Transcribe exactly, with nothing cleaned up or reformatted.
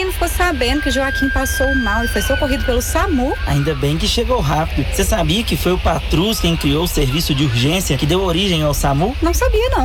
menino ficou sabendo que Joaquim passou mal e foi socorrido pelo SAMU. Ainda bem que chegou rápido. Você sabia que foi o Patrus quem criou o serviço de urgência que deu origem ao SAMU? Não sabia, não.